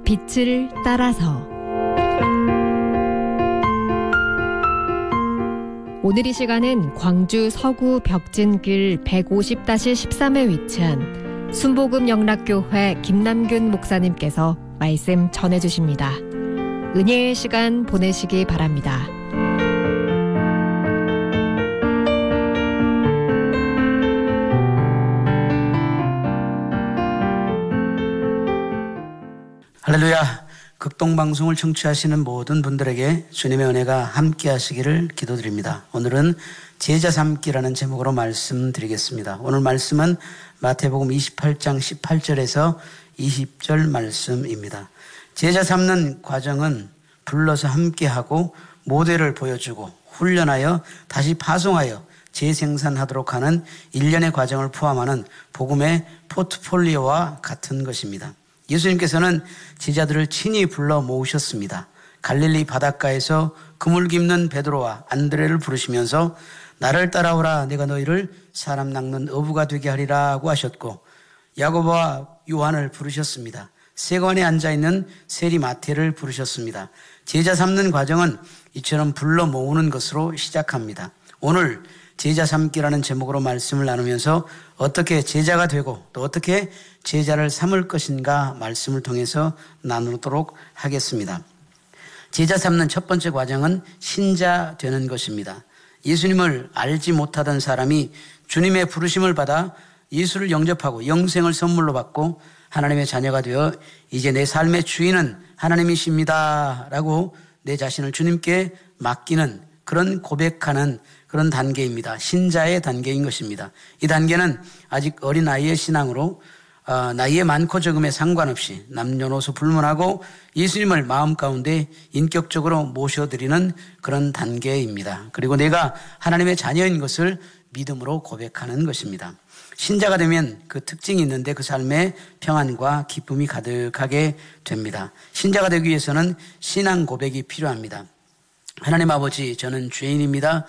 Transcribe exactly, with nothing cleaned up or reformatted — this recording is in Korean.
빛을 따라서. 오늘 이 시간은 광주 서구 벽진길 백오십 십삼 에 위치한 순복음 영락교회 김남균 목사님께서 말씀 전해주십니다. 은혜의 시간 보내시기 바랍니다. 할렐루야. 극동방송을 청취하시는 모든 분들에게 주님의 은혜가 함께 하시기를 기도드립니다. 오늘은 제자 삼기라는 제목으로 말씀드리겠습니다. 오늘 말씀은 마태복음 이십팔 장 십팔 절에서 이십 절 말씀입니다. 제자 삼는 과정은 불러서 함께하고 모델을 보여주고 훈련하여 다시 파송하여 재생산하도록 하는 일련의 과정을 포함하는 복음의 포트폴리오와 같은 것입니다. 예수님께서는 제자들을 친히 불러 모으셨습니다. 갈릴리 바닷가에서 그물 깁는 베드로와 안드레를 부르시면서 나를 따라오라, 내가 너희를 사람 낚는 어부가 되게 하리라고 하셨고, 야고보와 요한을 부르셨습니다. 세관에 앉아있는 세리 마태를 부르셨습니다. 제자 삼는 과정은 이처럼 불러 모으는 것으로 시작합니다. 오늘 제자 삼기라는 제목으로 말씀을 나누면서 어떻게 제자가 되고 또 어떻게 제자를 삼을 것인가 말씀을 통해서 나누도록 하겠습니다. 제자 삼는 첫 번째 과정은 신자 되는 것입니다. 예수님을 알지 못하던 사람이 주님의 부르심을 받아 예수를 영접하고 영생을 선물로 받고 하나님의 자녀가 되어 이제 내 삶의 주인은 하나님이십니다 라고 내 자신을 주님께 맡기는 그런 고백하는 그런 단계입니다. 신자의 단계인 것입니다. 이 단계는 아직 어린 아이의 신앙으로 어, 나이에 많고 적음에 상관없이 남녀노소 불문하고 예수님을 마음 가운데 인격적으로 모셔드리는 그런 단계입니다. 그리고 내가 하나님의 자녀인 것을 믿음으로 고백하는 것입니다. 신자가 되면 그 특징이 있는데 그 삶에 평안과 기쁨이 가득하게 됩니다. 신자가 되기 위해서는 신앙 고백이 필요합니다. 하나님 아버지, 저는 죄인입니다.